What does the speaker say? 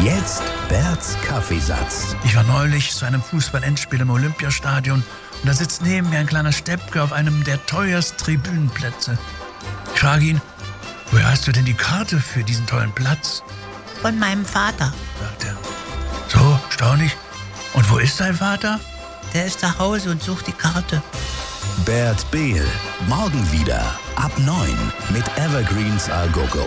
Jetzt Berts Kaffeesatz. Ich war neulich zu einem Fußball-Endspiel im Olympiastadion und da sitzt neben mir ein kleiner Steppke auf einem der teuersten Tribünenplätze. Ich frage ihn, woher hast du denn die Karte für diesen tollen Platz? Von meinem Vater. Sagt er. So, staunlich. Und wo ist dein Vater? Der ist zu Hause und sucht die Karte. Bert Behl. Morgen wieder ab 9 mit Evergreens A Go Go.